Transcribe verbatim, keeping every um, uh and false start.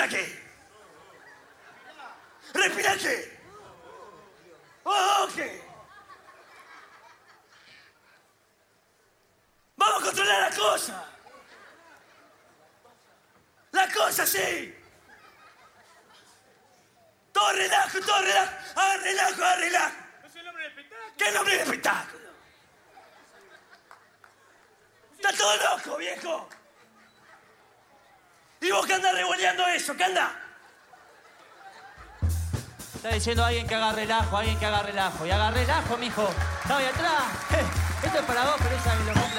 ¿Respira qué? ¿Respira qué? Oh, ¿qué? Vamos a controlar la cosa. La cosa, sí. Todo relajo, todo relajo. Ah, relajo, ah, relajo. ¿No es el nombre del espectáculo? ¿Qué nombre de espectáculo? Está todo loco, viejo. ¿Y vos qué andás revoleando eso? ¿Qué andás? Está diciendo alguien que haga relajo, alguien que haga relajo. Y haga relajo, mijo. Está ahí atrás. Esto es para vos, pero esa es lo